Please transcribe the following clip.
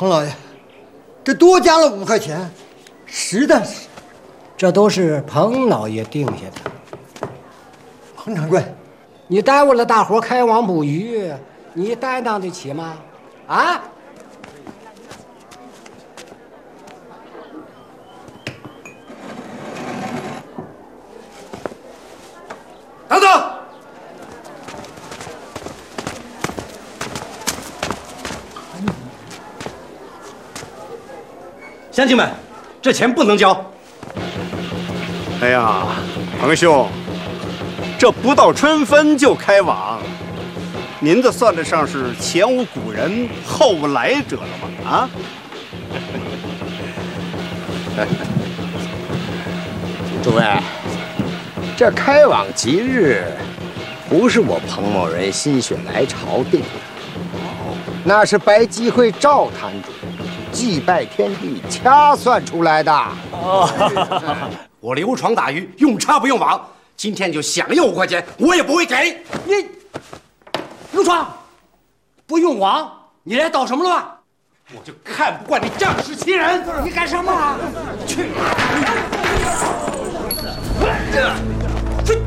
彭老爷，这多加了5块钱，实在是。 这都是彭老爷定下的。 彭掌柜， 你耽误了大伙开网捕鱼，你担当得起吗？啊？ 等等！乡亲们，这钱不能交。 哎呀，彭兄，这不到春分就开网，您这算得上是前无古人后无来者了吗？啊？ 诸位，这开网吉日不是我彭某人心血来潮定的，那是白集会赵摊主祭拜天地掐算出来的。 我流床打鱼，用插不用网，今天就想要5块钱，我也不会给你。刘闯，不用网，你来捣什么乱？ 我就看不惯你仗势欺人！ 你干什么？去！